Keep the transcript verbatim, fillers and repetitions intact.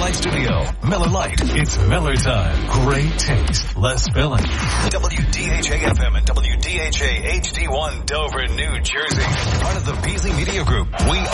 Lite Studio. Miller Lite. It's Miller time. Great taste. Less filling. W D H A F M and W D H A H D one Dover, New Jersey. Part of the Beasley Media Group. We